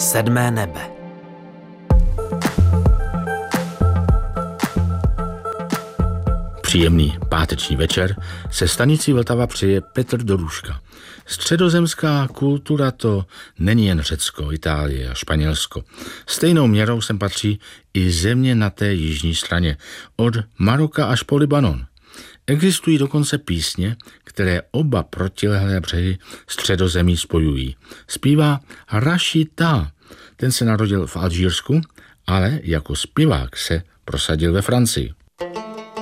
Sedmé nebe. Příjemný páteční večer se stanicí Vltava přeje Petr Dorůška. Středozemská kultura to není jen Řecko, Itálie a Španělsko. Stejnou měrou sem patří i země na té jižní straně, od Maroka až po Libanon. Existují dokonce písně, které oba protilehlé břehy Středozemí spojují. Zpívá Rašita. Ten se narodil v Alžírsku, ale jako zpěvák se prosadil ve Francii.